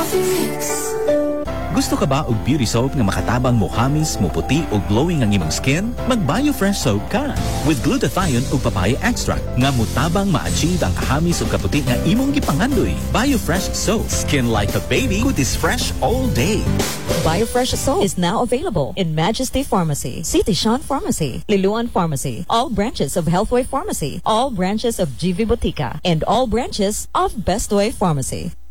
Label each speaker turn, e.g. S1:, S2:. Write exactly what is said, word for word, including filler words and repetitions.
S1: Coffee Mix.
S2: Gusto ka ba og beauty soap nga makatabang mo hamis, mo puti ug glowing ang imong skin? Mag BioFresh soap ka with glutathione ug papaya extract nga mutabang ma-achieve ang kahamis ug kaputi nga imong gipangandoy. BioFresh soap, skin like a baby, kutis fresh all day.
S3: BioFresh soap is now available in Majesty Pharmacy, City Sean Pharmacy, Liluan Pharmacy, all branches of Healthway Pharmacy, all branches of G V Botica, and all branches of Bestway Pharmacy.